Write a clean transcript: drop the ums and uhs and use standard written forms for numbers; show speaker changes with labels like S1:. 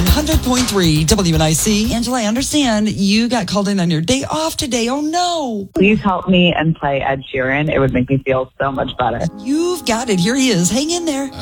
S1: 100.3 WNIC. Angela, I understand you got called in on your day off today. Oh, no.
S2: Please help me and play Ed Sheeran. It would make me feel so much better.
S1: You've got it. Here he is. Hang in there.